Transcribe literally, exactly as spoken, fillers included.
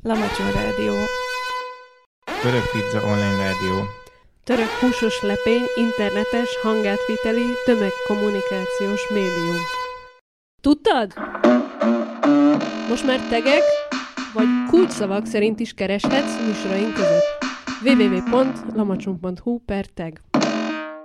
Lamacson Rádió. Török Pizza Online Rádió. Török húsos lepény, internetes, hangátviteli, tömegkommunikációs médium. Tudtad? Most már tegek, vagy kulcsszavak szerint is kereshetsz műsoraink között. double-u double-u double-u pont lamacson pont hu per tag